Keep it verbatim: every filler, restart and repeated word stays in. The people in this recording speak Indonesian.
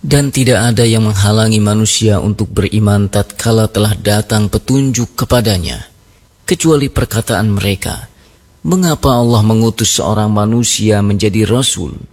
Dan tidak ada yang menghalangi manusia untuk beriman tatkala telah datang petunjuk kepadanya, kecuali perkataan mereka, "Mengapa Allah mengutus seorang manusia menjadi Rasul?"